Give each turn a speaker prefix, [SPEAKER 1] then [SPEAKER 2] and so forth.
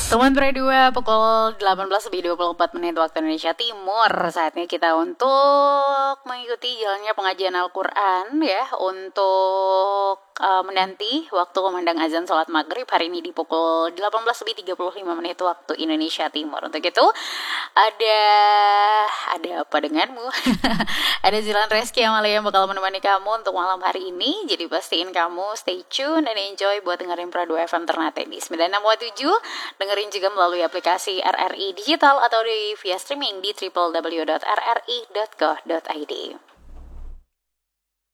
[SPEAKER 1] Teman Pre2 pukul 18:24 waktu Indonesia Timur. Saatnya kita untuk mengikuti jalannya pengajian Al-Quran ya, untuk menanti waktu kumandang azan sholat maghrib hari ini di pukul 18:35 waktu Indonesia Timur. Untuk itu ada apa denganmu? Ada Zilan Reski Amalia yang bakal menemani kamu untuk malam hari ini. Jadi pastiin kamu stay tune dan enjoy buat dengerin Pre2 FM Ternate di 96,7. Dengerin juga melalui aplikasi RRI Digital atau via streaming di www.rri.co.id.